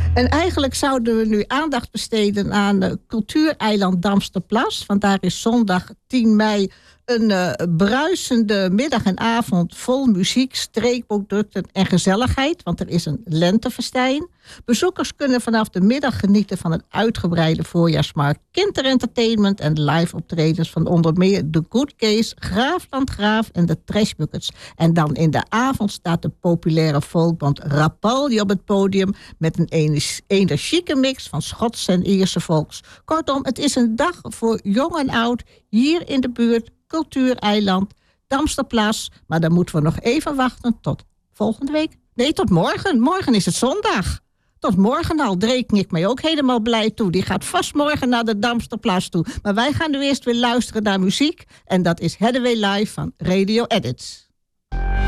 En eigenlijk zouden we nu aandacht besteden aan Cultuureiland Damsterplas. Want daar is zondag 10 mei een bruisende middag en avond vol muziek, streekproducten en gezelligheid. Want er is een lentefestijn. Bezoekers kunnen vanaf de middag genieten van een uitgebreide voorjaarsmarkt, kinderentertainment en live optredens van onder meer de Good Case, Graafland Graaf en de Trashbuckets. En dan in de avond staat de populaire folkband Rapalje op het podium met een energieke mix van Schotse en Ierse volks. Kortom, het is een dag voor jong en oud hier in de buurt. Cultuureiland, Damsterplas. Maar dan moeten we nog even wachten tot volgende week. Nee, tot morgen. Morgen is het zondag. Tot morgen al. Dree knikt mij ook helemaal blij toe. Die gaat vast morgen naar de Damsterplas toe. Maar wij gaan nu eerst weer luisteren naar muziek. En dat is Hathaway Live van Radio Edits.